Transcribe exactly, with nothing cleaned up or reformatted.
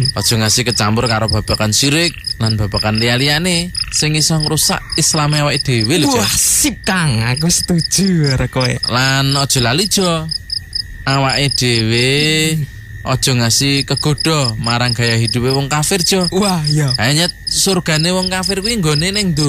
Aja ngasih kecampur karo babakan syirik lan babakan liya-liyane sing iso ngrusak Islam awake dhewe lho. Wah, sip Kang, aku setuju karo kowe. Lan aja lali jo. Awake dhewe aja ngasih kegoda marang gaya hidupe wong kafir jo. Wah, iya. Hanya surgane wong kafir kuwi nggone ning